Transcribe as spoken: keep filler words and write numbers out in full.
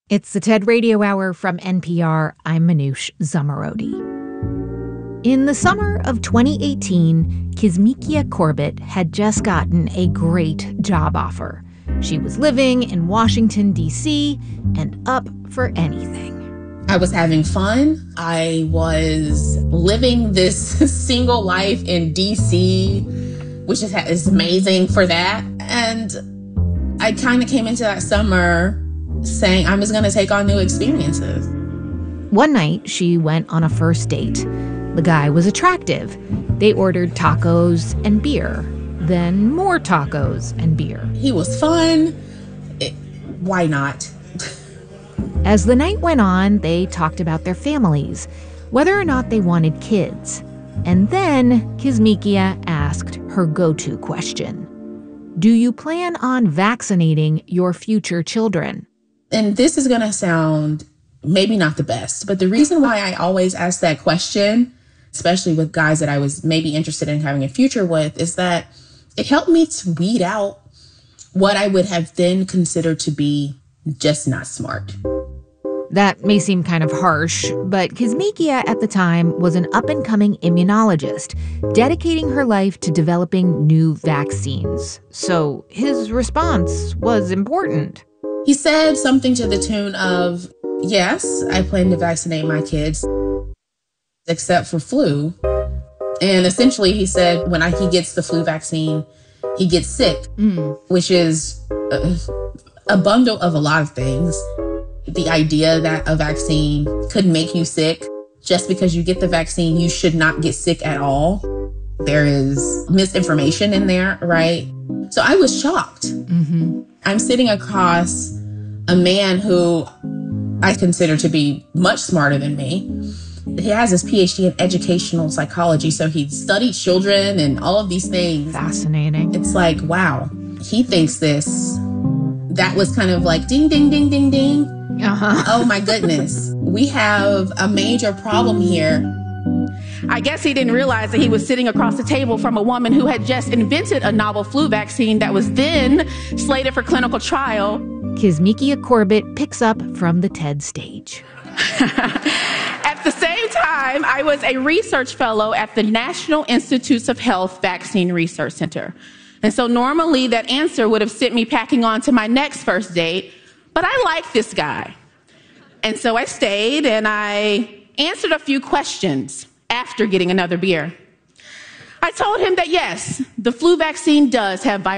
It's the TED Radio Hour from N P R. I'm Manoush Zomorodi. In the summer of twenty eighteen, Kizzmekia Corbett had just gotten a great job offer. She was living in Washington, D C, and up for anything. I was having fun. I was living this single life in D C, which is, is amazing for that. And I kind of came into that summer saying I was going to take on new experiences. One night, she went on a first date. The guy was attractive. They ordered tacos and beer, then more tacos and beer. He was fun. It, why not? As the night went on, they talked about their families, whether or not they wanted kids. And then Kizzmekia asked her go-to question. Do you plan on vaccinating your future children? And this is going to sound maybe not the best, but the reason why I always ask that question, especially with guys that I was maybe interested in having a future with, is that it helped me to weed out what I would have then considered to be just not smart. That may seem kind of harsh, but Kizzmekia at the time was an up-and-coming immunologist, dedicating her life to developing new vaccines. So his response was important. He said something to the tune of, yes, I plan to vaccinate my kids, except for flu. And essentially he said when I, he gets the flu vaccine, he gets sick, mm. which is a, a bundle of a lot of things. The idea that a vaccine could make you sick, just because you get the vaccine, you should not get sick at all. There is misinformation in there, right? So I was shocked. Mm-hmm. I'm sitting across a man who I consider to be much smarter than me. He has his P H D in educational psychology, so he studied children and all of these things. Fascinating. It's like, wow, he thinks this. That was kind of like ding, ding, ding, ding, ding. Uh-huh. Oh, my goodness. We have a major problem here. I guess he didn't realize that he was sitting across the table from a woman who had just invented a novel flu vaccine that was then slated for clinical trial. Kizzmekia Corbett picks up from the TED stage. At the same time, I was a research fellow at the National Institutes of Health Vaccine Research Center. And so normally that answer would have sent me packing on to my next first date, but I liked this guy. And so I stayed and I answered a few questions after getting another beer. I told him that yes, the flu vaccine does have viral